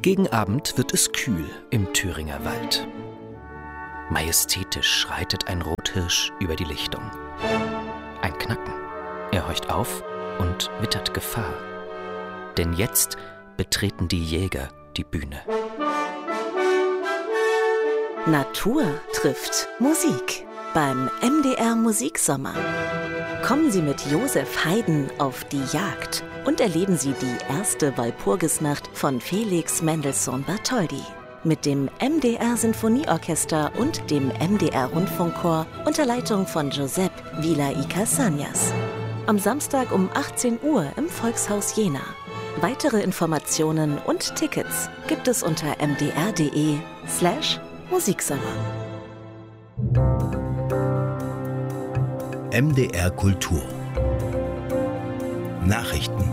Gegen Abend wird es kühl im Thüringer Wald. Majestätisch schreitet ein Rothirsch über die Lichtung. Ein Knacken. Er horcht auf und wittert Gefahr. Denn jetzt betreten die Jäger die Bühne. Natur trifft Musik beim MDR Musiksommer. Kommen Sie mit Josef Haydn auf die Jagd und erleben Sie die erste Walpurgisnacht von Felix Mendelssohn Bartholdy. Mit dem MDR Sinfonieorchester und dem MDR Rundfunkchor unter Leitung von Giuseppe Villa y Cassagnas. Am Samstag um 18 Uhr im Volkshaus Jena. Weitere Informationen und Tickets gibt es unter mdr.de/Musiksommer. MDR Kultur Nachrichten.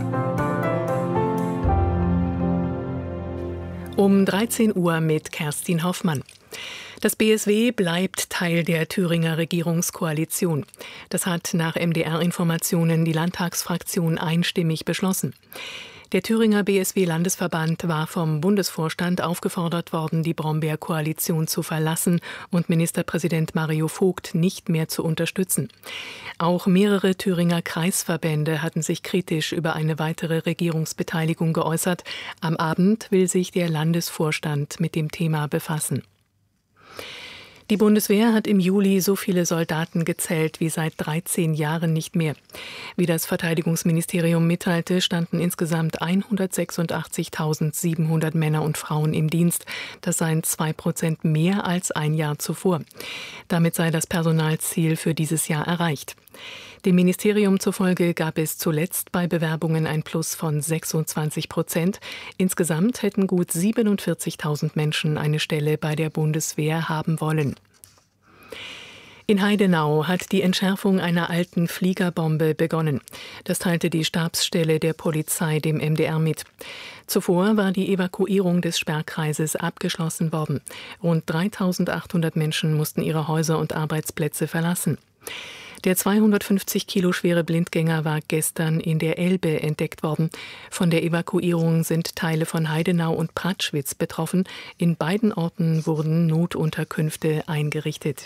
Um 13 Uhr mit Kerstin Hoffmann. Das BSW bleibt Teil der Thüringer Regierungskoalition. Das hat nach MDR-Informationen die Landtagsfraktion einstimmig beschlossen. Der Thüringer BSW-Landesverband war vom Bundesvorstand aufgefordert worden, die Brombeer-Koalition zu verlassen und Ministerpräsident Mario Vogt nicht mehr zu unterstützen. Auch mehrere Thüringer Kreisverbände hatten sich kritisch über eine weitere Regierungsbeteiligung geäußert. Am Abend will sich der Landesvorstand mit dem Thema befassen. Die Bundeswehr hat im Juli so viele Soldaten gezählt wie seit 13 Jahren nicht mehr. Wie das Verteidigungsministerium mitteilte, standen insgesamt 186.700 Männer und Frauen im Dienst. Das seien 2% mehr als ein Jahr zuvor. Damit sei das Personalziel für dieses Jahr erreicht. Dem Ministerium zufolge gab es zuletzt bei Bewerbungen ein Plus von 26%. Insgesamt hätten gut 47.000 Menschen eine Stelle bei der Bundeswehr haben wollen. In Heidenau hat die Entschärfung einer alten Fliegerbombe begonnen. Das teilte die Stabsstelle der Polizei dem MDR mit. Zuvor war die Evakuierung des Sperrkreises abgeschlossen worden. Rund 3.800 Menschen mussten ihre Häuser und Arbeitsplätze verlassen. Der 250 Kilo schwere Blindgänger war gestern in der Elbe entdeckt worden. Von der Evakuierung sind Teile von Heidenau und Pratschwitz betroffen. In beiden Orten wurden Notunterkünfte eingerichtet.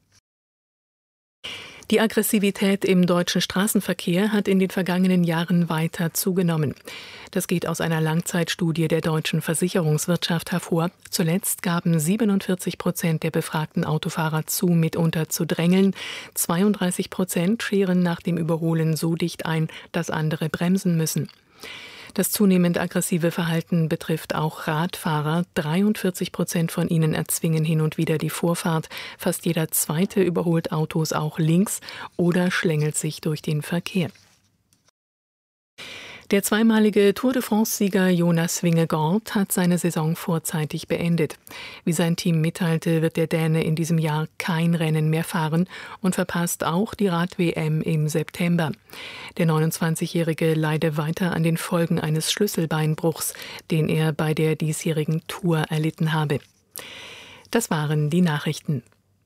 Die Aggressivität im deutschen Straßenverkehr hat in den vergangenen Jahren weiter zugenommen. Das geht aus einer Langzeitstudie der deutschen Versicherungswirtschaft hervor. Zuletzt gaben 47% der befragten Autofahrer zu, mitunter zu drängeln. 32% scheren nach dem Überholen so dicht ein, dass andere bremsen müssen. Das zunehmend aggressive Verhalten betrifft auch Radfahrer. 43% von ihnen erzwingen hin und wieder die Vorfahrt. Fast jeder Zweite überholt Autos auch links oder schlängelt sich durch den Verkehr. Der zweimalige Tour-de-France-Sieger Jonas Vingegaard hat seine Saison vorzeitig beendet. Wie sein Team mitteilte, wird der Däne in diesem Jahr kein Rennen mehr fahren und verpasst auch die Rad-WM im September. Der 29-Jährige leide weiter an den Folgen eines Schlüsselbeinbruchs, den er bei der diesjährigen Tour erlitten habe. Das waren die Nachrichten.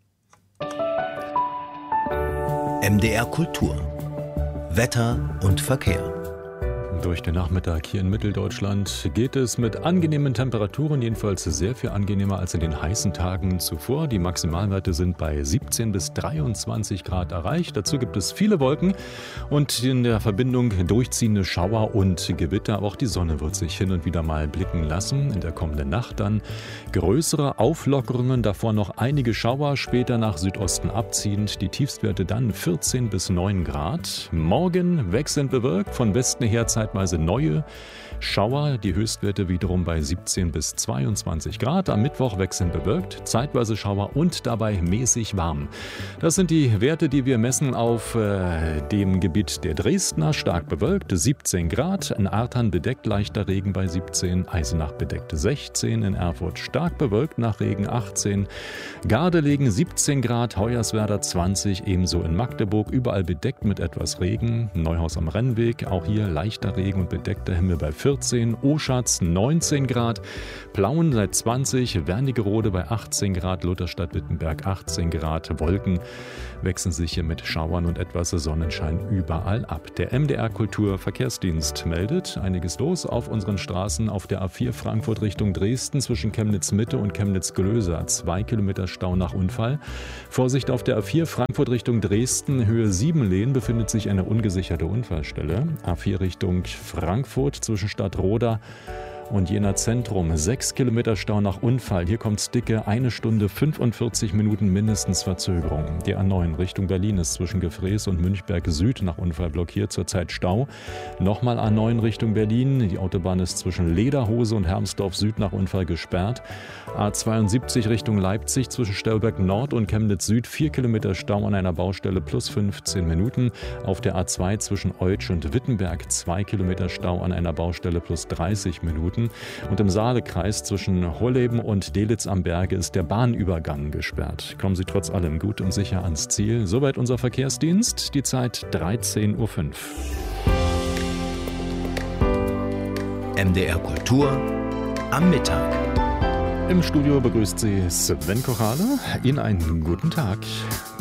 MDR Kultur Wetter und Verkehr. Durch den Nachmittag hier in Mitteldeutschland geht es mit angenehmen Temperaturen, jedenfalls sehr viel angenehmer als in den heißen Tagen zuvor. Die Maximalwerte sind bei 17 bis 23 Grad erreicht. Dazu gibt es viele Wolken und in der Verbindung durchziehende Schauer und Gewitter. Auch die Sonne wird sich hin und wieder mal blicken lassen. In der kommenden Nacht dann größere Auflockerungen, davor noch einige Schauer, später nach Südosten abziehend. Die Tiefstwerte dann 14 bis 9 Grad. Morgen wechselnd bewölkt, von Westen her zeitweise neue Schauer, die Höchstwerte wiederum bei 17 bis 22 Grad. Am Mittwoch wechselnd bewölkt, zeitweise Schauer und dabei mäßig warm. Das sind die Werte, die wir messen auf dem Gebiet der Dresdner. Stark bewölkt, 17 Grad. In Artern bedeckt, leichter Regen bei 17. Eisenach bedeckt 16. In Erfurt stark bewölkt, nach Regen 18. Gardelegen 17 Grad. Hoyerswerda 20. Ebenso in Magdeburg, überall bedeckt mit etwas Regen. Neuhaus am Rennweg, auch hier leichter Regen. Regen und bedeckter Himmel bei 14, Oschatz 19 Grad, Plauen seit 20, Wernigerode bei 18 Grad, Lutherstadt-Wittenberg 18 Grad, Wolken wechseln sich hier mit Schauern und etwas Sonnenschein überall ab. Der MDR Kulturverkehrsdienst meldet einiges los auf unseren Straßen auf der A4 Frankfurt Richtung Dresden zwischen Chemnitz-Mitte und Chemnitz-Glöser. 2 Kilometer Stau nach Unfall. Vorsicht auf der A4 Frankfurt Richtung Dresden, Höhe 7 Lehn befindet sich eine ungesicherte Unfallstelle. A4 Richtung Frankfurt zwischen Stadtroda und Jena Zentrum. 6 Kilometer Stau nach Unfall. Hier kommt dicke 1 Stunde 45 Minuten mindestens Verzögerung. Die A9 Richtung Berlin ist zwischen Gefrees und Münchberg Süd nach Unfall blockiert, zurzeit Stau. Nochmal A9 Richtung Berlin. Die Autobahn ist zwischen Lederhose und Hermsdorf Süd nach Unfall gesperrt. A72 Richtung Leipzig zwischen Stolberg Nord und Chemnitz Süd. 4 Kilometer Stau an einer Baustelle plus 15 Minuten. Auf der A2 zwischen Eutsch und Wittenberg 2 Kilometer Stau an einer Baustelle plus 30 Minuten. Und im Saalekreis zwischen Holleben und Delitzsch am Berge ist der Bahnübergang gesperrt. Kommen Sie trotz allem gut und sicher ans Ziel. Soweit unser Verkehrsdienst. Die Zeit 13.05 Uhr. MDR Kultur am Mittag. Im Studio begrüßt Sie Sven Kochale. Ihnen einen guten Tag.